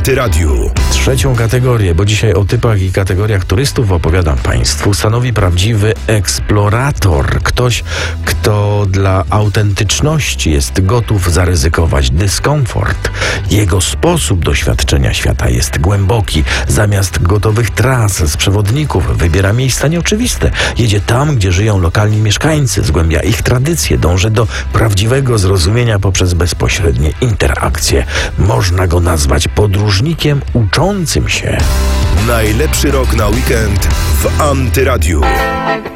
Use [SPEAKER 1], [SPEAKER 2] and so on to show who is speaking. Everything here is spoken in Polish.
[SPEAKER 1] Antyradiu.
[SPEAKER 2] Trzecią kategorię, bo dzisiaj o typach i kategoriach turystów opowiadam Państwu, stanowi prawdziwy eksplorator. Ktoś, kto dla autentyczności jest gotów zaryzykować dyskomfort. Jego sposób doświadczenia świata jest głęboki. Zamiast gotowych tras z przewodników wybiera miejsca nieoczywiste. Jedzie tam, gdzie żyją lokalni mieszkańcy, zgłębia ich tradycje, dąży do prawdziwego zrozumienia poprzez bezpośrednie interakcje. Można go nazwać podróżnikiem uczącym się.
[SPEAKER 1] Najlepszy rok na weekend w Antyradiu.